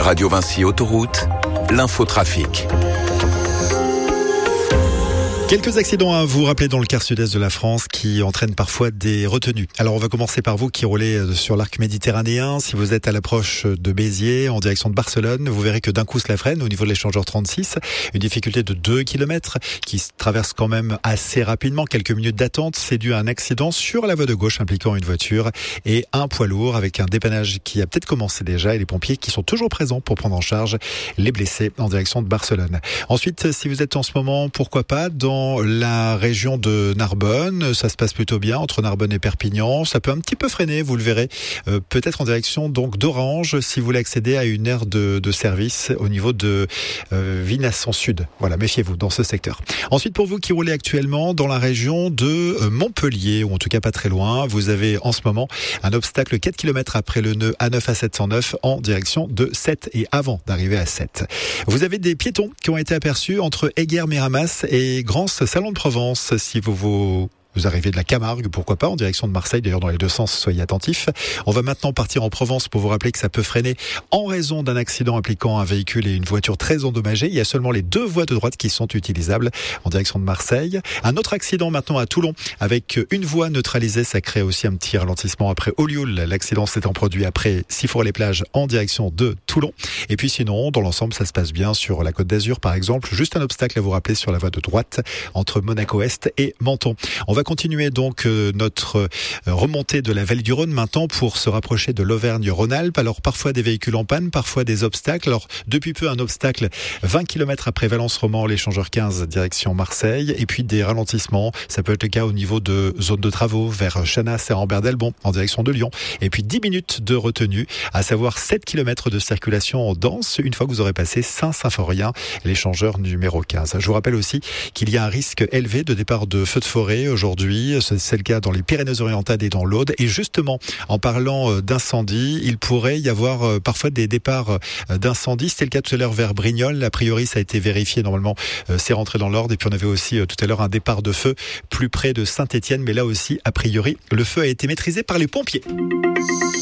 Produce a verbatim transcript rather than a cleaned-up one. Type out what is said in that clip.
Radio Vinci Autoroute, l'infotrafic. Quelques accidents à vous rappeler dans le quart sud-est de la France qui entraînent parfois des retenues. Alors on va commencer par vous qui roulez sur l'arc méditerranéen. Si vous êtes à l'approche de Béziers en direction de Barcelone, vous verrez que d'un coup cela freine au niveau de l'échangeur trente-six. Une difficulté de deux kilomètres qui se traverse quand même assez rapidement. Quelques minutes d'attente. C'est dû à un accident sur la voie de gauche impliquant une voiture et un poids lourd avec un dépannage qui a peut-être commencé déjà et les pompiers qui sont toujours présents pour prendre en charge les blessés en direction de Barcelone. Ensuite, si vous êtes en ce moment, pourquoi pas, dans la région de Narbonne, ça se passe plutôt bien entre Narbonne et Perpignan. Ça peut un petit peu freiner, vous le verrez, euh, peut-être en direction donc d'Orange si vous voulez accéder à une aire de, de service au niveau de euh, Vinasson Sud. Voilà, méfiez-vous dans ce secteur. Ensuite, pour vous qui roulez actuellement dans la région de euh, Montpellier, ou en tout cas pas très loin, vous avez en ce moment un obstacle quatre kilomètres après le nœud A neuf à sept cent neuf en direction de Sète et avant d'arriver à Sète. Vous avez des piétons qui ont été aperçus entre Aiguerre-Miramas et Grans Salon de Provence. Si vous vous Vous arrivez de la Camargue, pourquoi pas, en direction de Marseille, d'ailleurs dans les deux sens, soyez attentifs. On va maintenant partir en Provence pour vous rappeler que ça peut freiner en raison d'un accident impliquant un véhicule et une voiture très endommagée. Il y a seulement les deux voies de droite qui sont utilisables en direction de Marseille. Un autre accident maintenant à Toulon avec une voie neutralisée, ça crée aussi un petit ralentissement après Olioul. L'accident s'étant produit après Sifour-les-Plages en direction de Toulon. Et puis sinon, dans l'ensemble, ça se passe bien sur la Côte d'Azur par exemple. Juste un obstacle à vous rappeler sur la voie de droite entre Monaco-Est et Menton. On va continuer donc euh, notre euh, remontée de la vallée du Rhône maintenant pour se rapprocher de l'Auvergne-Rhône-Alpes. Alors parfois des véhicules en panne, parfois des obstacles. Alors depuis peu un obstacle vingt kilomètres après Valence-Roman, l'échangeur quinze direction Marseille. Et puis des ralentissements, ça peut être le cas au niveau de zone de travaux vers Chanas et Ambert-Delbon en direction de Lyon. Et puis dix minutes de retenue, à savoir sept kilomètres de circulation en dense une fois que vous aurez passé Saint-Symphorien, l'échangeur numéro quinze. Je vous rappelle aussi qu'il y a un risque élevé de départ de feux de forêt aujourd'hui. Aujourd'hui, c'est le cas dans les Pyrénées-Orientales et dans l'Aude. Et justement, en parlant d'incendie, il pourrait y avoir parfois des départs d'incendie. C'était le cas tout à l'heure vers Brignoles. A priori, ça a été vérifié. Normalement, c'est rentré dans l'ordre. Et puis, on avait aussi tout à l'heure un départ de feu plus près de Saint-Étienne. Mais là aussi, a priori, le feu a été maîtrisé par les pompiers.